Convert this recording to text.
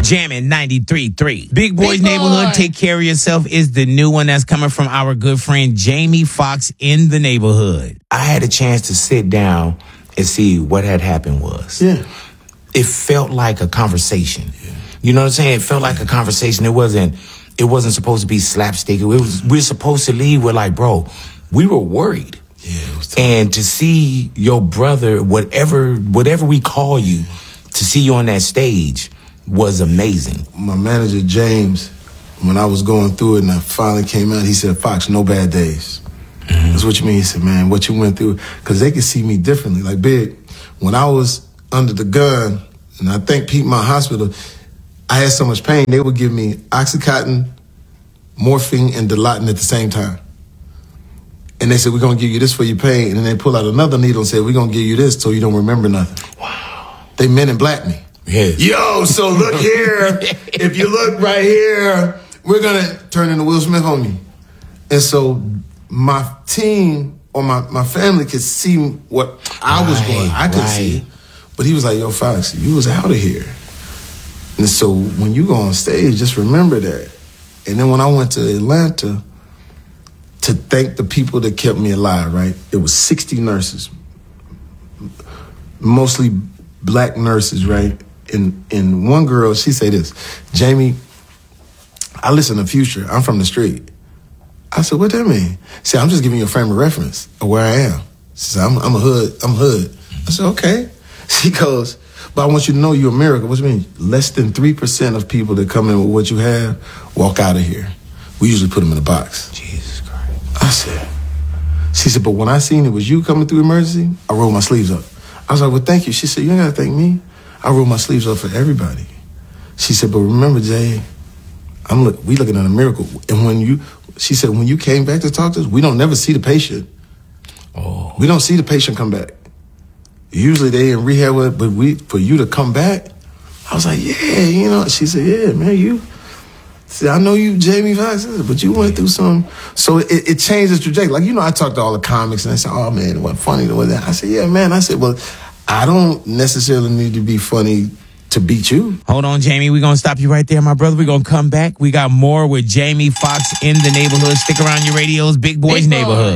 Jamming 93.3. Big Boy's Neighborhood, Take Care of Yourself is the new one that's coming from our good friend Jamie Foxx in the Neighborhood. I had a chance to sit down and see what had happened was. Yeah. It felt like a conversation. Yeah. You know what I'm saying? It felt like a conversation. It wasn't supposed to be slapstick. We're supposed to leave with like, bro, we were worried. Yeah, it was tough. And to see your brother, whatever we call you, to see you on that stage was amazing. My manager, James, when I was going through it and I finally came out, he said, Fox, no bad days. Mm-hmm. That's what you mean? He said, man, what you went through, because they could see me differently. Like, Big, when I was under the gun, and I think Piedmont Hospital, I had so much pain, they would give me Oxycontin, morphine, and Dilaudid at the same time. And they said, we're going to give you this for your pain. And then they pull out another needle and said, we're going to give you this so you don't remember nothing. Wow. They Men in Black me. Yeah. Yo, so look here. If you look right here, we're going to turn into Will Smith on you. And so my team or my family could see what I was going. I could see it. But he was like, yo, Fox, you was out of here. And so when you go on stage, just remember that. And then when I went to Atlanta to thank the people that kept me alive, right? It was 60 nurses, mostly black nurses, right? And one girl, she said this, Jamie, I listen to Future. I'm from the street. I said, what that mean? She said, I'm just giving you a frame of reference of where I am. She said, I'm a hood. I said, okay. She goes, but I want you to know you're a miracle. What do you mean? Less than 3% of people that come in with what you have walk out of here. We usually put them in a box. Jesus Christ. I said, she said, but when I seen it was you coming through emergency, I rolled my sleeves up. I was like, well, thank you. She said, you ain't got to thank me. I rolled my sleeves up for everybody. She said, but remember, Jay, we looking at a miracle. And she said, when you came back to talk to us, we don't never see the patient. Oh. We don't see the patient come back. Usually they in rehab, but for you to come back, I was like, yeah, She said, yeah, man, see, I know you, Jamie Foxx, but you went through some. So it changed the trajectory. Like, I talked to all the comics and they said, oh, man, it wasn't funny. I said, yeah, man. I said, well, I don't necessarily need to be funny to beat you. Hold on, Jamie. We're going to stop you right there, my brother. We're going to come back. We got more with Jamie Foxx in the Neighborhood. Stick around your radios. Big Boy's Neighborhood.